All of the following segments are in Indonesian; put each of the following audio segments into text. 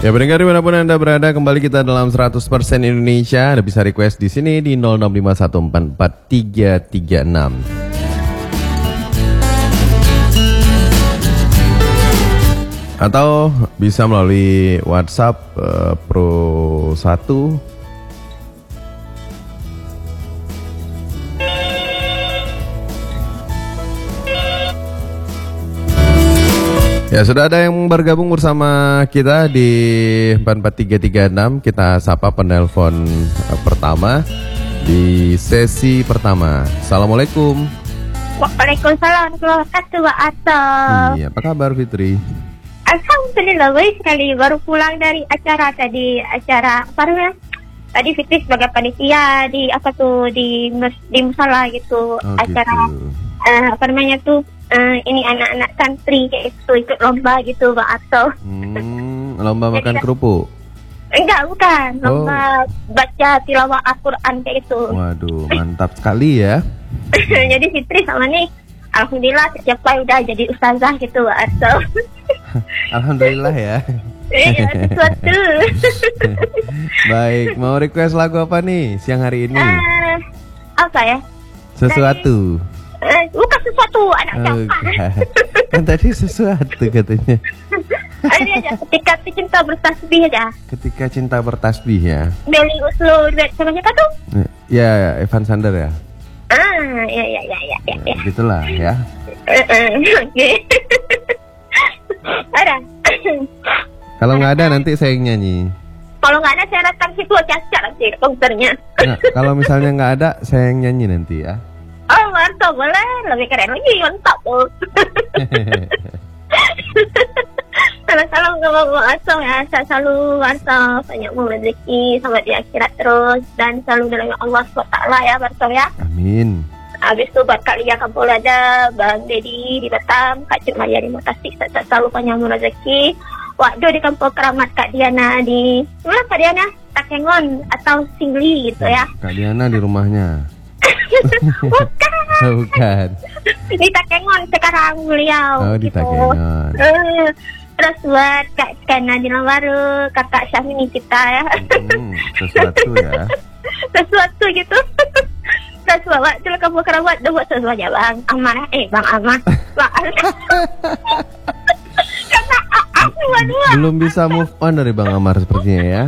Ya pendengar dimanapun Anda berada, kembali kita dalam 100% Indonesia. Anda bisa request di sini di 0651443336. Atau bisa melalui WhatsApp Pro 1. Ya, sudah ada yang bergabung bersama kita di 44336. Kita sapa penelpon pertama di sesi pertama. Assalamualaikum. Waalaikumsalam warahmatullahi wabarakatuh, Pak Ato. Iya, apa kabar Fitri? Alhamdulillah baik sekali. Baru pulang dari acara tadi. Acara apa namanya? Tadi Fitri sebagai panitia di di musala gitu. Oh, acara gitu. Apa namanya tuh? Ini anak-anak santri kayak itu ikut lomba gitu, Pak Ato. Lomba makan kerupuk? Enggak, bukan. Lomba baca tilawah Al-Quran kayak itu. Waduh, mantap sekali ya. Jadi Fitri sama nih, alhamdulillah siapa udah jadi ustazah gitu, Pak Ato. Alhamdulillah ya. Iya, sesuatu. Baik, mau request lagu apa nih siang hari ini? Apa ya? Sesuatu. Bukan sesuatu, anak siapa? Kan tadi sesuatu katanya. Ini aja, ketika cinta bertasbih aja. Ketika cinta bertasbih ya. Meli Uslo, duet sama siapa tuh? Ya, Evan Sander ya. Ya. Gitulah ya. Oke. Ada. Kalau nggak ada nanti saya yang nyanyi. Kalau nggak ada saya datang situ cacat nanti konsernya. Nah, kalau misalnya nggak ada saya yang nyanyi nanti ya. Oh mantap, boleh, lebih keren lagi, mantap. Salam kamu asal ya, saya selalu mantap, banyak rezeki sampai di akhirat terus dan selalu dalam Allah SWT ya, mantap ya. Amin. Habis itu buat Kak Lia Kampung ada, Bang Dedi di Batam, Kak Cik Maya di Tasik, saya selalu banyak rezeki. Waktu di Kampung Keramat Kak Diana di mana Kak Diana? Takengon atau Singli gitu ya. Kak Diana di rumahnya. Bukan. Di Takengon sekarang beliau. Oh, di gitu. Takengon. Terus buat Kak Kana di Baru, Kakak Syahmini kita ya. Sesuatu ya. Sesuatu gitu. Terus bawa dulu kamu kerawat udah buat sesuatu aja Bang Amar. Bang Amar. Bang Amar. Kata aku dua. Belum bisa move on dari Bang Amar sepertinya ya.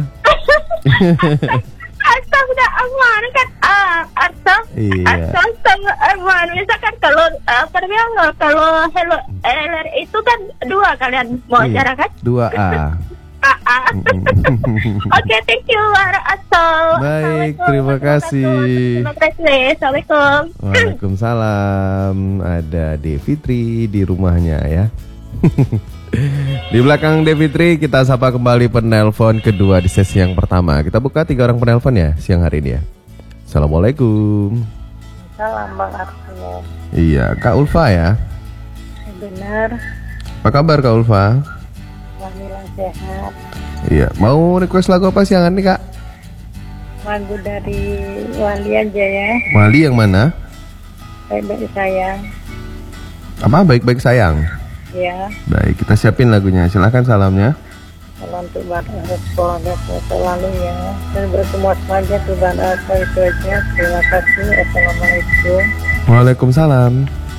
Asal udah Amar kan Asal. Iya. Asal sama Amar. Misalkan kalau apa namanya kalau hello itu kan dua kalian mau acara kan? 2A. Oke, thank you Asal. Baik, terima kasih. Terima kasih. Assalamualaikum. Waalaikumsalam. Ada Devitri di rumahnya ya. Di belakang Devitri kita sapa kembali penelpon kedua di sesi yang pertama. Kita buka 3 orang penelpon ya siang hari ini ya. Assalamualaikum. Salam Bang Arsul. Iya, Kak Ulfa ya. Benar. Apa kabar Kak Ulfa? Alhamdulillah sehat. Iya, mau request lagu apa siang ini Kak? Lagu dari Wali aja ya. Wali yang mana? Baik-baik sayang. Apa baik-baik sayang? Ya. Baik, kita siapin lagunya. Silakan salamnya. Salam untuk Bang Arsul selalu ya. Dan bersemua semuanya tuh Bang Arsul itu aja. Terima kasih. Assalamualaikum. Waalaikumsalam.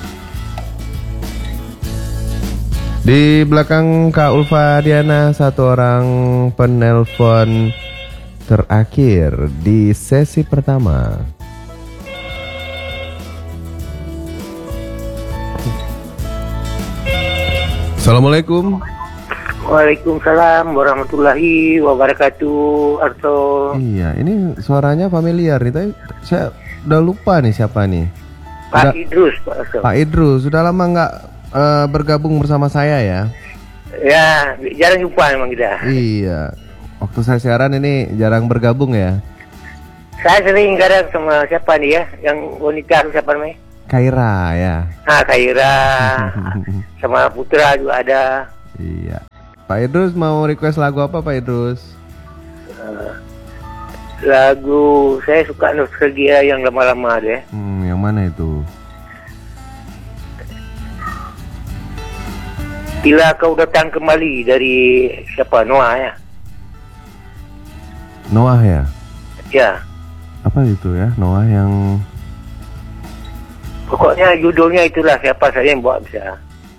Di belakang Kak Ulfa Diana, 1 orang penelpon terakhir di sesi pertama. Assalamualaikum. Waalaikumsalam warahmatullahi wabarakatuh. Arto. Iya, ini suaranya familiar nih, tapi saya udah lupa nih siapa nih. Pak Idrus, Pak Arto. Pak Idrus, sudah lama nggak bergabung bersama saya ya? Ya, jarang jumpa memang kita. Iya, waktu saya siaran ini jarang bergabung ya. Saya sering kadang sama siapa nih ya, yang wanita siapa namanya? Kaira ya. Kaira. Sama Putra juga ada. Iya. Pak Idrus mau request lagu apa Pak Idrus? Lagu saya suka nostalgia yang lama-lama deh. Yang mana itu? Bila kau datang kembali dari siapa? Noah ya. Noah ya? Ya. Apa itu ya? Noah yang... Pokoknya judulnya itulah, siapa saja yang bawa bisa.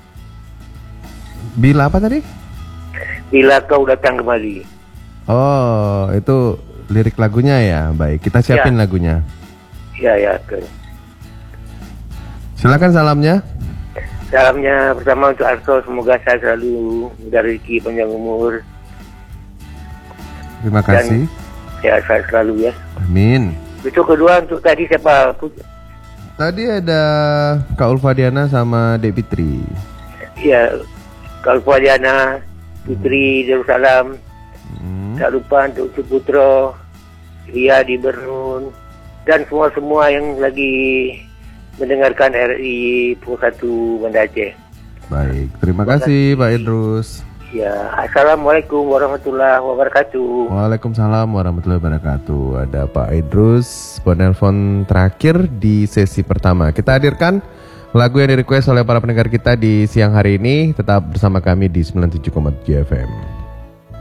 Bila apa tadi? Bila kau datang kembali. Oh, itu lirik lagunya ya. Baik, kita siapin Ya. lagunya. Ya, oke. Silakan salamnya. Salamnya pertama untuk Arso, semoga saya selalu mudah rezeki, panjang umur. Terima kasih. Sehat selalu ya. Amin. Itu kedua untuk tadi siapa? Tadi ada Kak Ulfadiana sama Dek Fitri. Ya, Kak Ulfadiana, Putri Darussalam. Tak lupa untuk Putra, Ria di Bernun, dan semua-semua yang lagi mendengarkan RI Pukul 1 Banda Aceh. Baik, terima kasih Pak Idrus. Ya, Assalamualaikum warahmatullahi wabarakatuh. Waalaikumsalam warahmatullahi wabarakatuh. Ada Pak Idrus, penelpon terakhir di sesi pertama. Kita hadirkan lagu yang di-request oleh para pendengar kita di siang hari ini. Tetap bersama kami di 97,7 FM.